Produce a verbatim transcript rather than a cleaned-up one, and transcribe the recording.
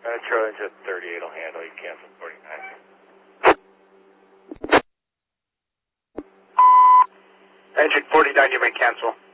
Uh, Charlie Jet thirty-eight will handle you. Cancel forty-nine. Engine forty-nine, you may cancel.